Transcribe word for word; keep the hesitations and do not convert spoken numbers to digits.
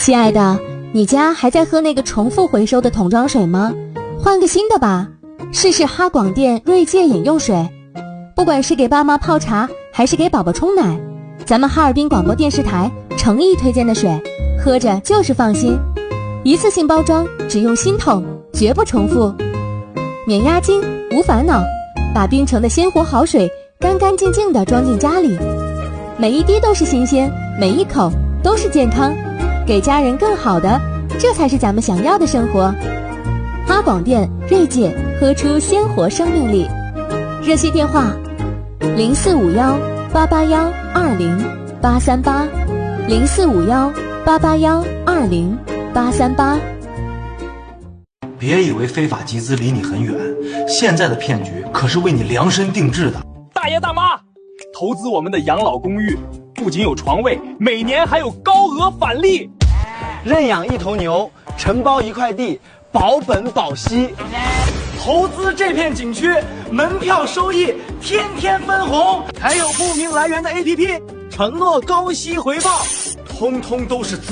亲爱的，你家还在喝那个重复回收的桶装水吗？换个新的吧，试试哈广电锐界饮用水。不管是给爸妈泡茶，还是给宝宝冲奶，咱们哈尔滨广播电视台诚意推荐的水，喝着就是放心。一次性包装，只用新桶，绝不重复，免押金，无烦恼。把冰城的鲜活好水干干净净地装进家里，每一滴都是新鲜，每一口都是健康，给家人更好的，这才是咱们想要的生活。哈广电锐界，喝出鲜活生命力。热线电话零四五幺八八幺二零八三八，零四五幺八八幺二零八三八。 别以为非法集资离你很远，现在的骗局可是为你量身定制的。 大爷大妈，投资我们的养老公寓，不仅有床位，每年还有高额返利。 认养一头牛，承包一块地，保本保息。 投资这片景区，门票收益天天分红，还有不明来源的 A P P， 承诺高息回报，通通都是资